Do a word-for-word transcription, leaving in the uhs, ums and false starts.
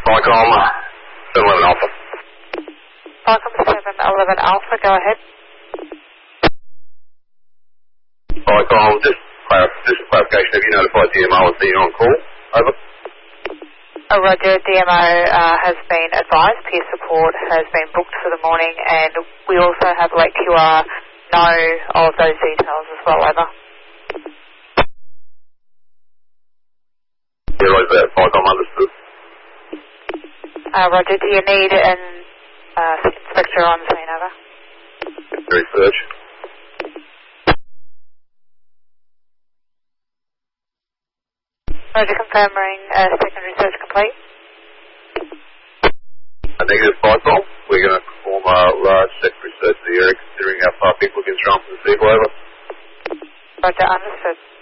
Vicom seven eleven Alpha. Vicom seven eleven Alpha, go ahead. Vicom, just, clar- just a clarification, have you notified D M O and seen on call? Over. Oh, Roger, D M O uh, has been advised, peer support has been booked for the morning, and we also have let Q R know of those details as well, over. Yeah, right there, Vicom understood. Uh, Roger, do you need an uh, inspector on scene, over? Research. Roger, confirming uh, secondary search complete. A negative Vicom. We're going to perform a large secondary search of the area considering how far people can jump from the vehicle over. Roger, understood.